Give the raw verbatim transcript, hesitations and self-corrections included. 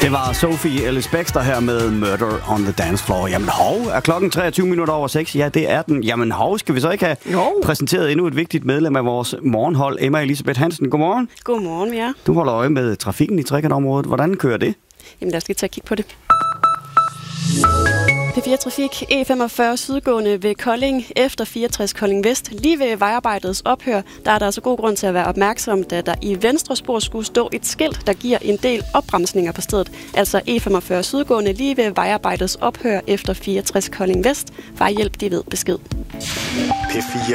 Det var Sophie Ellis Bextor her med Murder on the Dance Floor. Jamen hov, er klokken treogtyve minutter over seks? Ja, det er den. Jamen hov, skal vi så ikke have jo. præsenteret endnu et vigtigt medlem af vores morgenhold, Emma Elisabeth Hansen. Godmorgen. Godmorgen, ja. Du holder øje med trafikken i Trekantområdet. Hvordan kører det? Jamen lad os lige tage og kigge på det. P fire Trafik, E femogfyrre sydgående ved Kolding, efter fireogtres Kolding Vest. Lige ved vejarbejdets ophør, der er der altså god grund til at være opmærksom, da der i venstre spor skulle stå et skilt, der giver en del opbremsninger på stedet. Altså E femogfyrre sydgående lige ved vejarbejdets ophør efter fireogtres Kolding Vest. Vejhjælp, de ved besked. P fire